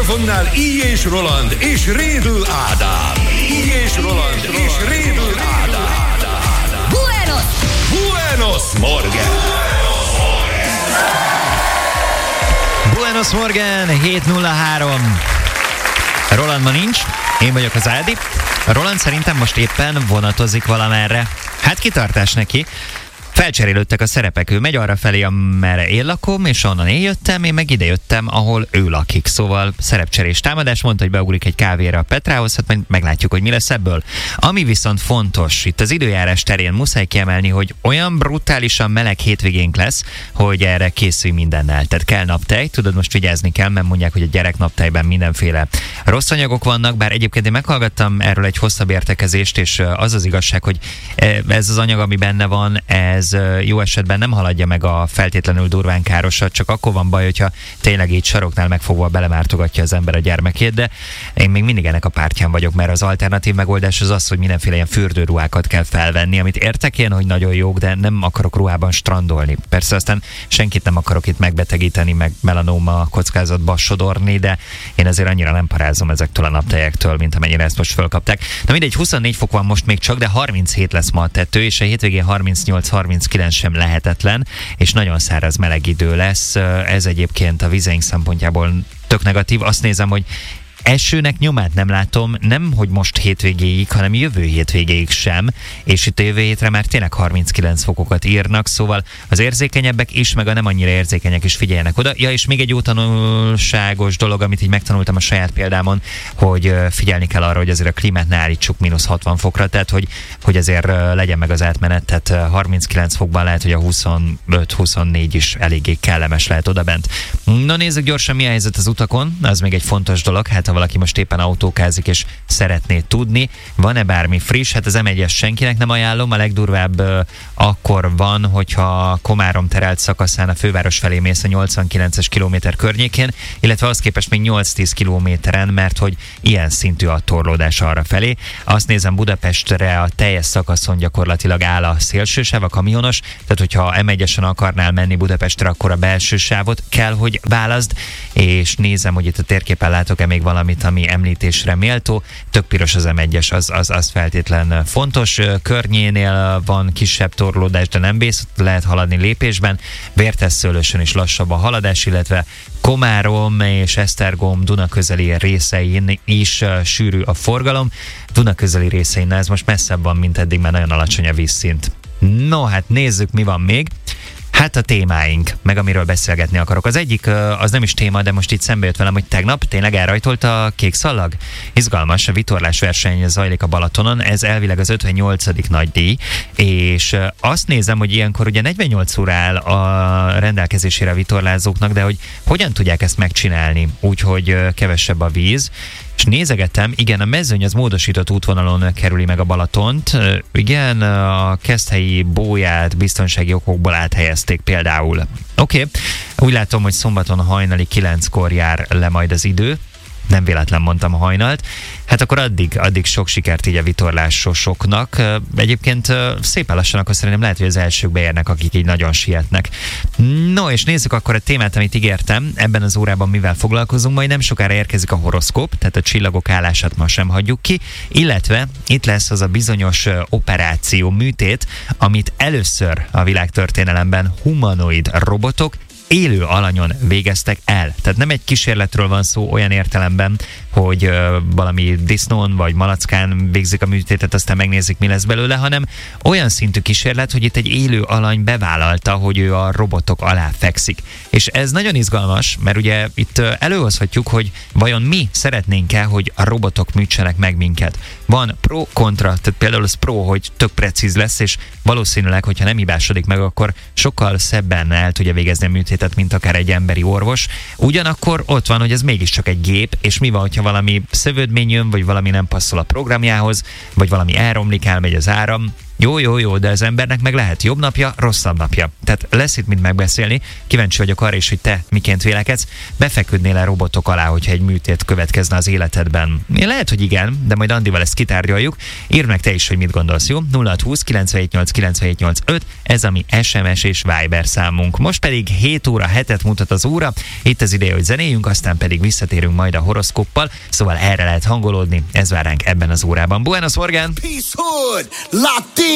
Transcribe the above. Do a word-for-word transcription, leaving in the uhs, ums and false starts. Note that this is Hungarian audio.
mikrofonnál Így és Roland és Rédl Ádám. Így és Roland és Rédl Ádám. Buenos! Buenos Morgen! Buenos Morgen, hét nulla három. Roland ma nincs, én vagyok az Ádi. Roland szerintem most éppen vonatozik valamerre. Hát kitartás neki. Felcserélődtek a szerepek, ő megy arra felé, amerre én lakom, és onnan én jöttem, én meg ide jöttem, ahol ő lakik. Szóval szerepcserés támadás, mondta, hogy beugrik egy kávéra a Petrához, hát majd meglátjuk, hogy mi lesz ebből. Ami viszont fontos, itt az időjárás terén muszáj kiemelni, hogy olyan brutálisan meleg hétvégénk lesz, hogy erre készülj mindennel. Tehát kell naptej, tudod, most vigyázni kell, mert mondják, hogy a gyerek naptejben mindenféle rossz anyagok vannak, bár egyébként én meghallgattam erről egy hosszabb értekezést, és az az igazság, hogy ez az anyag, ami benne van, ez jó esetben nem haladja meg a feltétlenül durván károsat, csak akkor van baj, hogyha tényleg így saroknál megfogva belemártogatja az ember a gyermekét, de én még mindig ennek a pártján vagyok, mert az alternatív megoldás az az, hogy mindenféle ilyen fürdőruhákat kell felvenni, amit értek én, hogy nagyon jók, de nem akarok ruhában strandolni. Persze aztán senkit nem akarok itt megbetegíteni, meg melanóma kockázatba sodorni, de én azért annyira nem parázom ezektől a naptejektől, mint amennyire ezt most fölkapták. Na mindegy, huszonnégy fok van most még csak, de harminchét lesz ma a tető, és a hétvégén harmincnyolc harminckilenc sem lehetetlen, és nagyon száraz meleg idő lesz. Ez egyébként a vizeink szempontjából tök negatív. Azt nézem, hogy esőnek nyomát nem látom, nem hogy most hétvégéig, hanem jövő hétvégéig sem, és itt a jövő hétre már tényleg harminckilenc fokokat írnak, szóval az érzékenyebbek is, meg a nem annyira érzékenyek is figyeljenek oda. Ja, és még egy jó tanulságos dolog, amit így megtanultam a saját példámon, hogy figyelni kell arra, hogy azért a klímát ne állítsuk mínusz hatvan fokra, tehát hogy, hogy azért legyen meg az átmenet, tehát harminckilenc fokban lehet, hogy a huszonöt huszonnégy is eléggé kellemes lehet odabent. Na nézzük gyorsan, mi a helyzet az utakon, az még egy fontos dolog, hát ha valaki most éppen autókázik és szeretné tudni, van-e bármi friss? Hát az em egyes senkinek nem ajánlom, a legdurvább uh, akkor van, hogyha Komárom terelt szakaszán a főváros felé mész a nyolcvankilences kilométer környékén, illetve az képest még nyolc-tíz kilométeren, mert hogy ilyen szintű a torlódás arra felé. Azt nézem, Budapestre a teljes szakaszon gyakorlatilag áll a szélsősáv, a kamionos, tehát hogyha em egyesen akarnál menni Budapestre, akkor a belső sávot kell, hogy válaszd, és nézem, hogy itt a térképen látok-e még valamit, ami említésre méltó. Tök piros az em egyes, az, az, az feltétlen fontos. Környénél van kisebb torlódás, de nem vész, lehet haladni lépésben. Vértesszőlősön is lassabb a haladás, illetve Komárom és Esztergom Duna közeli részein is uh, sűrű a forgalom. Duna közeli részein ez most messzebb van, mint eddig, mert nagyon alacsony a vízszint. No, hát nézzük, mi van még. Hát a témáink, meg amiről beszélgetni akarok. Az egyik, az nem is téma, de most itt szembe jött velem, hogy tegnap tényleg elrajtolt a kék szallag. Izgalmas, a vitorlás verseny zajlik a Balatonon, ez elvileg az ötvennyolcadik nagy díj, és azt nézem, hogy ilyenkor ugye negyvennyolc óra áll a rendelkezésére a vitorlázóknak, de hogy hogyan tudják ezt megcsinálni, úgyhogy kevesebb a víz. És nézegetem, igen, a mezőny az módosított útvonalon kerüli meg a Balatont. Igen, a Keszthelyi bóját biztonsági okokból áthelyezték például. Oké, okay. Úgy látom, hogy szombaton hajnali kilenckor jár le majd az idő. Nem véletlen mondtam a hajnalt. Hát akkor addig, addig sok sikert így a vitorlásosoknak. Egyébként szépen lassan akkor szerintem lehet, hogy az elsőkbe érnek, akik így nagyon sietnek. No, és nézzük akkor a témát, amit ígértem. Ebben az órában mivel foglalkozunk, majd nem sokára érkezik a horoszkóp, tehát a csillagok állását ma sem hagyjuk ki, illetve itt lesz az a bizonyos operáció, műtét, amit először a világtörténelemben humanoid robotok élő alanyon végeztek el. Tehát nem egy kísérletről van szó olyan értelemben, hogy ö, valami disznón vagy malackán végzik a műtétet, aztán megnézik, mi lesz belőle, hanem olyan szintű kísérlet, hogy itt egy élő alany bevállalta, hogy ő a robotok alá fekszik. És ez nagyon izgalmas, mert ugye itt előhozhatjuk, hogy vajon mi szeretnénk-e, hogy a robotok műtsenek meg minket. Van pro-kontra, tehát például az pro, hogy tök precíz lesz, és valószínűleg, hogyha nem hibásodik meg, akkor sokkal szebben el tudja végezni a műtétet, mint akár egy emberi orvos. Ugyanakkor ott van, hogy ez mégiscsak egy gép, és mi van, hogyha valami szövődmény jön, vagy valami nem passzol a programjához, vagy valami elromlik, elmegy az áram, Jó, jó, jó, de az embernek meg lehet jobb napja, rosszabb napja. Tehát lesz itt mind megbeszélni. Kíváncsi vagyok arra is, hogy te miként vélekedsz. Befeküdnél-e robotok alá, hogyha egy műtét következne az életedben? Én lehet, hogy igen, de majd Andival ezt kitárgyaljuk. Írd meg te is, hogy mit gondolsz, jó? nulla hat húsz kilencvenhét nyolc kilencvenhét nyolc öt, ez a mi es em es és Viber számunk. Most pedig hét óra hetet mutat az óra. Itt az ideje, hogy zenéljünk, aztán pedig visszatérünk majd a horoszkóppal, szóval erre lehet hangolódni. Ez vár ránk ebben az órában. Buenos Morgan! Peace Hood, locked in.